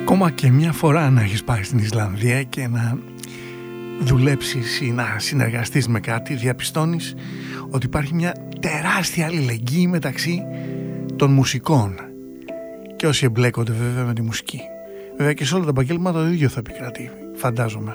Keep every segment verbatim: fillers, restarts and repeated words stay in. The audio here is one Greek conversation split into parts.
Ακόμα και μια φορά να έχεις πάει στην Ισλανδία και να δουλέψεις ή να συνεργαστείς με κάτι, διαπιστώνεις ότι υπάρχει μια τεράστια αλληλεγγύη μεταξύ των μουσικών και όσοι εμπλέκονται βέβαια με τη μουσική. Βέβαια και σε όλα τα επαγγέλματα το ίδιο θα επικρατεί, φαντάζομαι.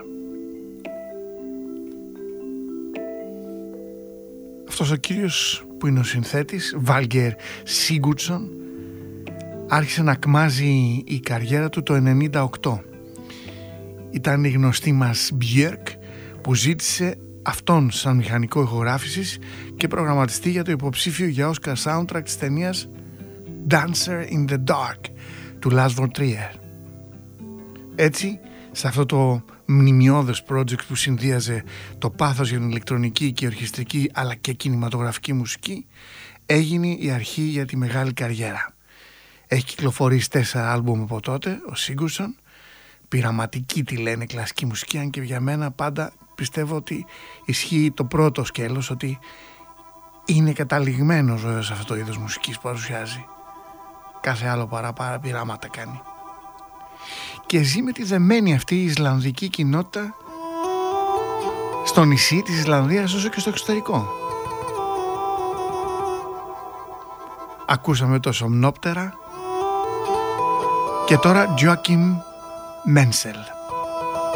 Αυτός ο κύριος που είναι ο συνθέτης, Βάλγκερ Σίγκουρτσον, άρχισε να κμάζει η καριέρα του το ενενήντα οκτώ. Ήταν η γνωστή μας Björk που ζήτησε αυτόν σαν μηχανικό ηχογράφησης και προγραμματιστή για το υποψήφιο για Oscar soundtrack της ταινίας Dancer in the Dark του Lars von Trier. Έτσι, σε αυτό το μνημιώδες project που συνδύαζε το πάθος για την ηλεκτρονική και ορχιστρική αλλά και κινηματογραφική μουσική, έγινε η αρχή για τη μεγάλη καριέρα. Έχει κυκλοφορήσει τέσσερα άλμπουμ από τότε, ο Σίγκουρσον. Πειραματική τη λένε κλασική μουσική, αν και για μένα πάντα πιστεύω ότι ισχύει το πρώτο σκέλος, ότι είναι καταληγμένος βέβαια σε αυτό το είδος μουσικής που παρουσιάζει. Κάθε άλλο παραπάρα πειράματα κάνει. Και ζει με τη δεμένη αυτή η Ισλανδική κοινότητα στο νησί της Ισλανδίας όσο και στο εξωτερικό. Ακούσαμε το Σομνόπτερα και τώρα Joachim Menzel.